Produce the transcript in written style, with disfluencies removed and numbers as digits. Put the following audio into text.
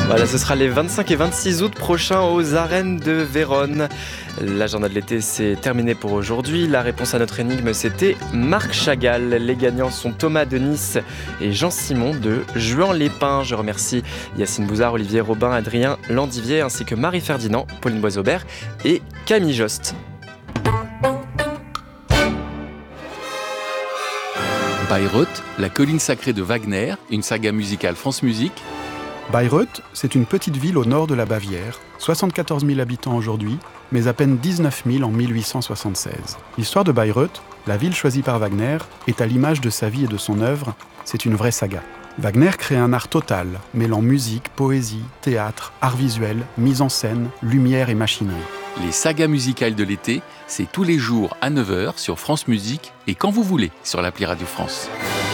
Voilà, ce sera les 25 et 26 août prochains aux arènes de Vérone. L'agenda de l'été, c'est terminé pour aujourd'hui. La réponse à notre énigme, c'était Marc Chagall. Les gagnants sont Thomas de Nice et Jean-Simon de Juan-les-Pins. Je remercie Yacine Bouzard, Olivier Robin, Adrien Landivier, ainsi que Marie-Ferdinand, Pauline Boisaubert et Camille Jost. Bayreuth, la colline sacrée de Wagner, une saga musicale France Musique. Bayreuth, c'est une petite ville au nord de la Bavière, 74 000 habitants aujourd'hui, mais à peine 19 000 en 1876. L'histoire de Bayreuth, la ville choisie par Wagner, est à l'image de sa vie et de son œuvre, c'est une vraie saga. Wagner crée un art total, mêlant musique, poésie, théâtre, art visuel, mise en scène, lumière et machinerie. Les sagas musicales de l'été, c'est tous les jours à 9h sur France Musique et quand vous voulez sur l'appli Radio France.